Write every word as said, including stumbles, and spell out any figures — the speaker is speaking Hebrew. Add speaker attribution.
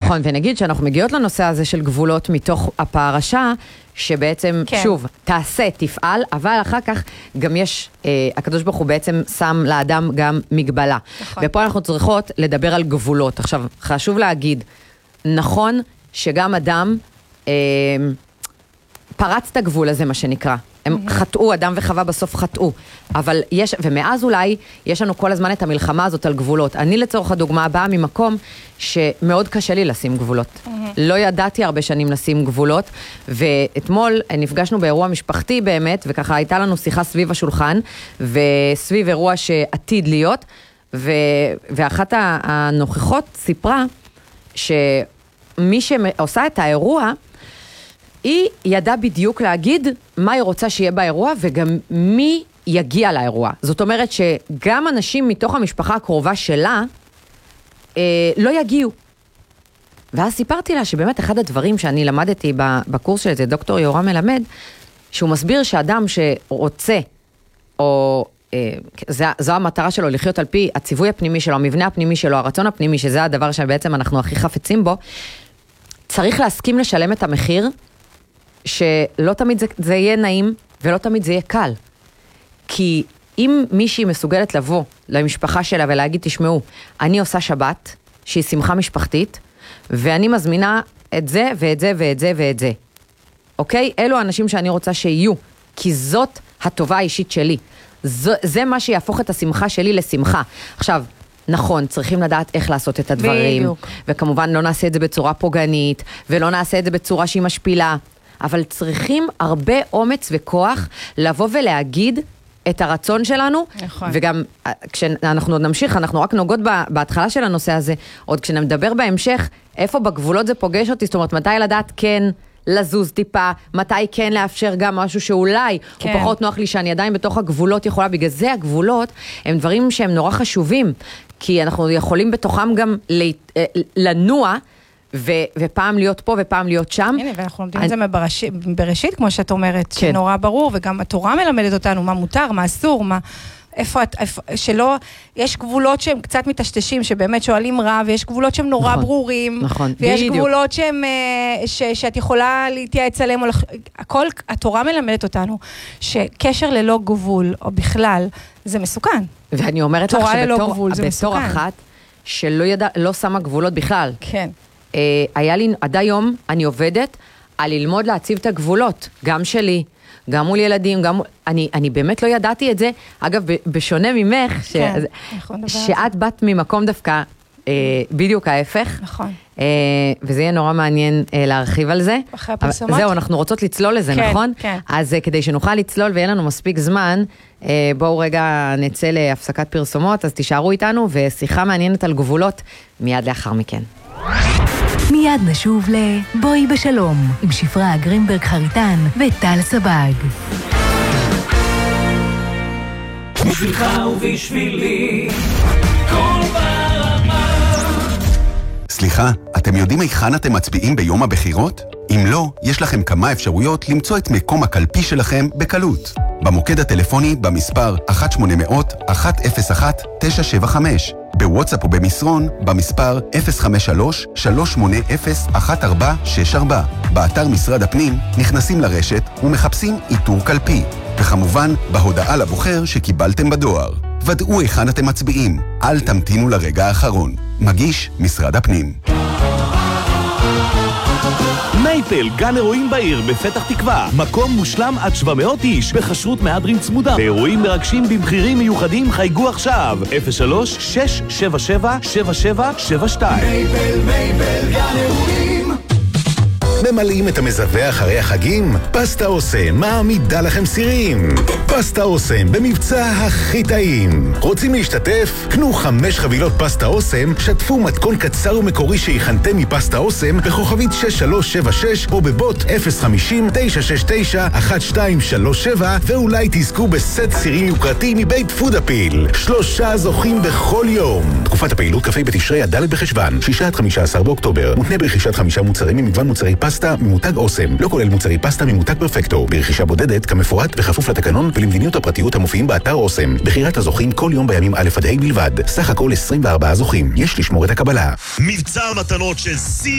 Speaker 1: נכון, ונגיד שאנחנו מגיעות לנושא הזה של גבולות מתוך הפרשה, שבעצם, כן. שוב, תעשה, תפעל, אבל אחר כך גם יש, אה, הקדוש ברוך הוא בעצם שם לאדם גם מגבלה. נכון. ופה אנחנו צריכות לדבר על גבולות. עכשיו, חשוב להגיד, נכון שגם אדם אה, פרץ את הגבול הזה, מה שנקרא. הם mm-hmm. חטאו, אדם וחווה בסוף חטאו. אבל יש, ומאז אולי, יש לנו כל הזמן את המלחמה הזאת על גבולות. אני לצורך הדוגמה באה ממקום שמאוד קשה לי לשים גבולות. Mm-hmm. לא ידעתי הרבה שנים לשים גבולות, ואתמול נפגשנו באירוע משפחתי באמת, וככה הייתה לנו שיחה סביב השולחן, וסביב אירוע שעתיד להיות, ו, ואחת הנוכחות סיפרה, שמי שעושה את האירוע, היא ידעה בדיוק להגיד מה היא רוצה שיהיה באירוע, וגם מי יגיע לאירוע. זאת אומרת שגם אנשים מתוך המשפחה הקרובה שלה, אה, לא יגיעו. ואז סיפרתי לה שבאמת אחד הדברים שאני למדתי בקורס של זה, דוקטור יורם מלמד, שהוא מסביר שאדם שרוצה, או אה, זו, זו המטרה שלו, לחיות על פי הציווי הפנימי שלו, המבנה הפנימי שלו, הרצון הפנימי, שזה הדבר שבעצם אנחנו הכי חפצים בו, צריך להסכים לשלם את המחיר, שלא תמיד זה, זה יהיה נעים, ולא תמיד זה יהיה קל. כי אם מישהי מסוגלת לבוא למשפחה שלה ולהגיד, תשמעו, אני עושה שבת, שהיא שמחה משפחתית, ואני מזמינה את זה ואת זה ואת זה ואת זה. אוקיי? אלו האנשים שאני רוצה שיהיו, כי זאת הטובה האישית שלי. זה, זה מה שיהפוך את השמחה שלי לשמחה. עכשיו, נכון, צריכים לדעת איך לעשות את הדברים. בדיוק. וכמובן לא נעשה את זה בצורה פוגענית, ולא נעשה את זה בצורה שהיא משפילה. אבל צריכים הרבה אומץ וכוח לבוא ולהגיד את הרצון שלנו, נכון. וגם כשאנחנו עוד נמשיך, אנחנו רק נוגעות בהתחלה של הנושא הזה, עוד כשנדבר בהמשך, איפה בגבולות זה פוגש אותי, זאת אומרת, מתי לדעת כן לזוז טיפה, מתי כן לאפשר גם משהו שאולי כן. הוא פחות נוח לי שאני עדיין בתוך הגבולות יכולה, בגלל זה הגבולות הם דברים שהם נורא חשובים, כי אנחנו יכולים בתוכם גם לנוע, ו- ופעם להיות פה ופעם להיות שם.
Speaker 2: הנה, ואנחנו לומדים את זה מבראשית, בראשית, כמו שאת אומרת, כן. שנורא ברור, וגם התורה מלמדת אותנו מה מותר, מה אסור, מה... איפה, איפה, שלא, יש גבולות שהם קצת מטשטשים, שבאמת שואלים רע, ויש גבולות שהם נורא
Speaker 1: נכון,
Speaker 2: ברורים,
Speaker 1: נכון,
Speaker 2: ויש
Speaker 1: בדיוק.
Speaker 2: גבולות שהם, ש, שאת יכולה להתייעץ עליהם, הכל, התורה מלמדת אותנו, שקשר ללא גבול, או בכלל, זה מסוכן.
Speaker 1: ואני אומרת לך שבתור, בתור אחת, שלא ידע, לא שמה גבולות בכלל.
Speaker 2: כן.
Speaker 1: אה, היה לי, עד היום אני עובדת על ללמוד להציב את הגבולות, גם שלי, גם מול ילדים, גם, אני, אני באמת לא ידעתי את זה, אגב, בשונה ממך, ש,
Speaker 2: כן, נכון,
Speaker 1: שאת באת ממקום דווקא, אה, בדיוק ההפך.
Speaker 2: נכון.
Speaker 1: אה, וזה יהיה נורא מעניין אה, להרחיב על זה.
Speaker 2: אחרי הפרסומות.
Speaker 1: זהו, אנחנו רוצות לצלול לזה,
Speaker 2: כן,
Speaker 1: נכון?
Speaker 2: כן.
Speaker 1: אז אה, כדי שנוכל לצלול ויהיה לנו מספיק זמן, אה, בואו רגע נצא להפסקת פרסומות, אז תישארו איתנו, ושיחה מעניינת על גבולות מיד לאחר מכן.
Speaker 3: מיד נשוב לבואי בשלום, עם שפרה גרינברג חריטן וטל סבג.
Speaker 4: בשבילך ובשבילי, כל ברמה.
Speaker 5: סליחה, אתם יודעים היכן אתם מצביעים ביום הבחירות? אם לא, יש לכם כמה אפשרויות למצוא את מקום הקלפי שלכם בקלות. במוקד הטלפוני במספר אחת שמונה אפס אפס אחת אפס אחת תשע שבע חמש, בוואטסאפ ובמסרון במספר אפס חמש שלוש שלוש שמונה אפס אחת ארבע שש ארבע. באתר משרד הפנים נכנסים לרשת ומחפשים איתור קלפי, וכמובן בהודעה לבוחר שקיבלתם בדואר. ודאו היכן אתם מצביעים, אל תמתינו לרגע האחרון. מגיש משרד הפנים.
Speaker 6: מייפל, גן אירועים בעיר בפתח תקווה. מקום מושלם עד שבע מאות איש, בחשרות מהדרין צמודה. באירועים מרגשים במחירים מיוחדים חייגו עכשיו. אפס שלוש שש שבע שבע שבע שבע שבע שתיים.
Speaker 4: מייפל, מייפל, גן אירועים.
Speaker 7: ממלאים את המזווה אחרי החגים? פסטה אוסם מעמידה לכם סירים. פסטה אוסם במבצע הכי טעים. רוצים להשתתף? קנו חמש חבילות פסטה אוסם, שתפו מתכון קצר ומקורי שהכנתם מפסטה אוסם בכוכבית שש שלוש שבע שש או בבוט אפס חמישים תשע שש תשע אחת שתיים שלוש שבע, ואולי תזכו בסט סירים יוקרתי מבית פודאפיל. שלושה זוכים בכל יום. תקופת הפעילות כ"ה בתשרי עד ד' בחשוון, שישה עד חמישה עשר באוקטובר. מותנה ברכישת חמישה מוצרים ממגוון מוצרי פסטה ממותג אוסם, לא כולל מוצרי פסטה ממותג פרפקטו, ברכישה בודדת כמפורט וכפוף לתקנון ולמדיניות הפרטיות המופיעים באתר אוסם. בחירת הזוכים כל יום בימים א' עד ה' בלבד. סך הכל עשרים וארבעה זוכים. יש לשמור את הקבלה.
Speaker 8: מבצע המתנות של סי